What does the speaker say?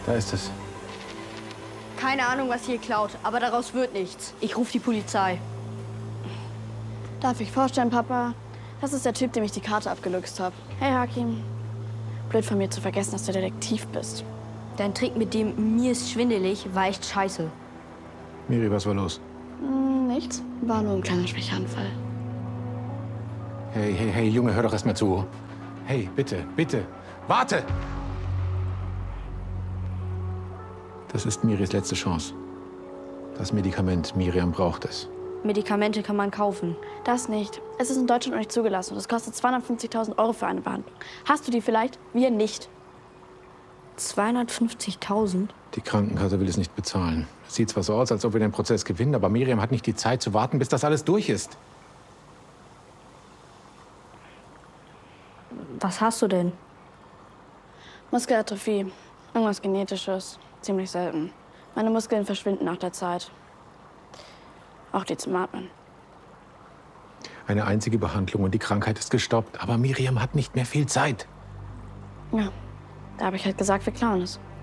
Da ist es. Keine Ahnung, was ihr klaut, aber daraus wird nichts. Ich rufe die Polizei. Darf ich vorstellen, Papa? Das ist der Typ, dem ich die Karte abgeluchst habe. Hey, Hakim. Blöd von mir zu vergessen, dass du Detektiv bist. Dein Trick mit dem mir ist schwindelig war echt scheiße. Miri, was war los? Nichts. War nur ein kleiner Schwächeanfall. Hey, Junge, hör doch erst mal zu. Hey, bitte, bitte, warte! Das ist Miris letzte Chance. Das Medikament, Miriam braucht es. Medikamente kann man kaufen. Das nicht. Es ist in Deutschland noch nicht zugelassen und es kostet 250.000 € für eine Behandlung. Hast du die vielleicht? Wir nicht. 250.000? Die Krankenkasse will es nicht bezahlen. Es sieht zwar so aus, als ob wir den Prozess gewinnen, aber Miriam hat nicht die Zeit zu warten, bis das alles durch ist. Was hast du denn? Muskelatrophie. Irgendwas Genetisches. Ziemlich selten. Meine Muskeln verschwinden nach der Zeit. Auch die zum Atmen. Eine einzige Behandlung und die Krankheit ist gestoppt. Aber Miriam hat nicht mehr viel Zeit. Ja, da habe ich halt gesagt, wir klauen es.